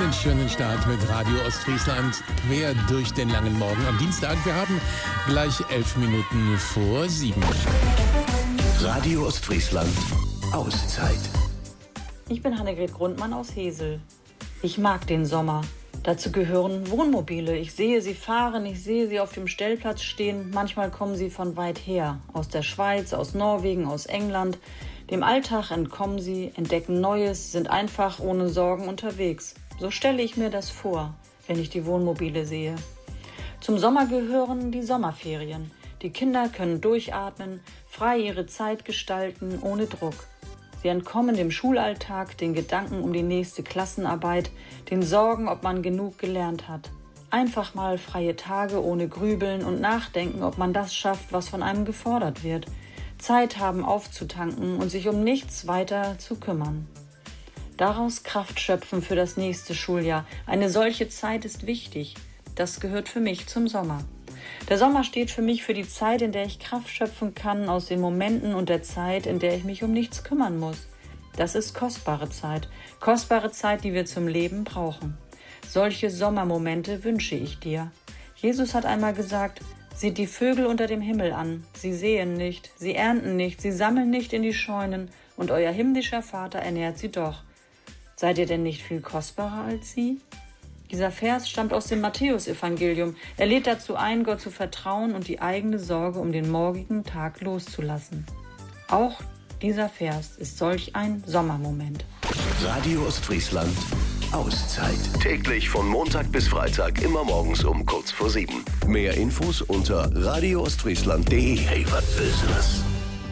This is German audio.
einen schönen Start mit Radio Ostfriesland quer durch den langen Morgen am Dienstag. Wir haben gleich 11 Minuten vor 7. Radio Ostfriesland Auszeit. Ich bin Hannegret Grundmann aus Hesel. Ich mag den Sommer. Dazu gehören Wohnmobile. Ich sehe sie fahren, ich sehe sie auf dem Stellplatz stehen. Manchmal kommen sie von weit her, aus der Schweiz, aus Norwegen, aus England. Dem Alltag entkommen sie, entdecken Neues, sind einfach ohne Sorgen unterwegs. So stelle ich mir das vor, wenn ich die Wohnmobile sehe. Zum Sommer gehören die Sommerferien. Die Kinder können durchatmen, frei ihre Zeit gestalten, ohne Druck. Sie entkommen dem Schulalltag, den Gedanken um die nächste Klassenarbeit, den Sorgen, ob man genug gelernt hat. Einfach mal freie Tage ohne Grübeln und Nachdenken, ob man das schafft, was von einem gefordert wird. Zeit haben aufzutanken und sich um nichts weiter zu kümmern. Daraus Kraft schöpfen für das nächste Schuljahr. Eine solche Zeit ist wichtig. Das gehört für mich zum Sommer. Der Sommer steht für mich für die Zeit, in der ich Kraft schöpfen kann aus den Momenten und der Zeit, in der ich mich um nichts kümmern muss. Das ist kostbare Zeit, die wir zum Leben brauchen. Solche Sommermomente wünsche ich dir. Jesus hat einmal gesagt: Seht die Vögel unter dem Himmel an. Sie säen nicht, sie ernten nicht, sie sammeln nicht in die Scheunen, und euer himmlischer Vater ernährt sie doch. Seid ihr denn nicht viel kostbarer als sie? Dieser Vers stammt aus dem Matthäusevangelium. Er lädt dazu ein, Gott zu vertrauen und die eigene Sorge um den morgigen Tag loszulassen. Auch dieser Vers ist solch ein Sommermoment. Radio Ostfriesland Auszeit. Täglich von Montag bis Freitag, immer morgens um kurz vor 7. Mehr Infos unter radioostfriesland.de. Hey, was Business.